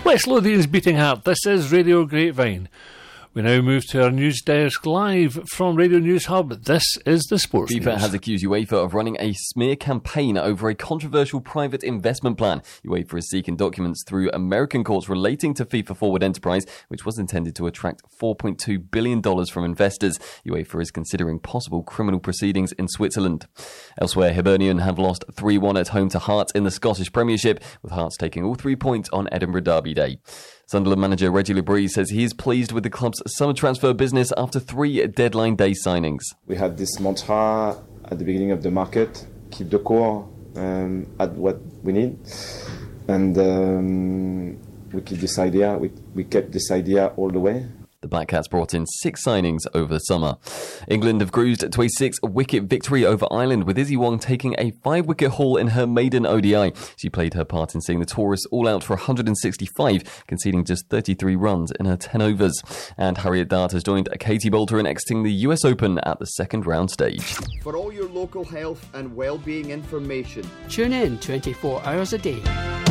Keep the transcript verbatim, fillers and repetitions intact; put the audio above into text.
West Lothian's beating heart. This is Radio Grapevine. We now move to our news desk live from Radio News Hub. This is the sports FIFA news. has accused UEFA of running a smear campaign over a controversial private investment plan. UEFA is seeking documents through American courts relating to FIFA Forward Enterprise, which was intended to attract four point two billion dollars from investors. UEFA is considering possible criminal proceedings in Switzerland. Elsewhere, Hibernian have lost three one at home to Hearts in the Scottish Premiership, with Hearts taking all three points on Edinburgh Derby Day. Sunderland manager Reggie Labrie says he is pleased with the club's summer transfer business after three deadline day signings. We had this mantra at the beginning of the market, keep the core, um, add what we need. And um, we keep this idea, we, we kept this idea all the way. The Black Cats brought in six signings over the summer. England have cruised to a six-wicket victory over Ireland, with Izzy Wong taking a five-wicket haul in her maiden O D I. She played her part in seeing the tourists all out for one hundred sixty-five, conceding just thirty-three runs in her ten overs. And Harriet Dart has joined Katie Boulter in exiting the U S Open at the second round stage. For all your local health and well-being information, tune in twenty-four hours a day.